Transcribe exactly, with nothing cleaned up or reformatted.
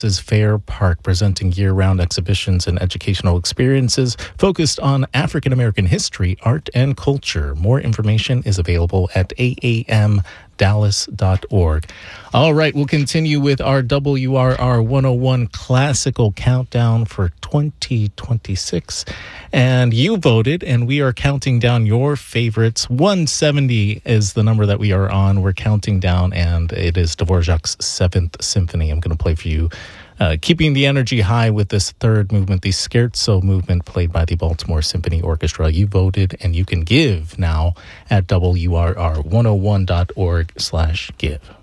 is Fair Park, presenting year-round exhibitions and educational experiences focused on African American history, art, and culture. More information is available at a a m dallas dot org. All right, we'll continue with our W R R one oh one Classical Countdown for twenty twenty-six. And you voted, and we are counting down your favorites. one seventy is the number that we are on. We're counting down, and it is Dvorak's Seventh Symphony. I'm going to play for you, uh, keeping the energy high with this third movement, the Scherzo movement played by the Baltimore Symphony Orchestra. You voted, and you can give now at W R R one oh one dot org slash give.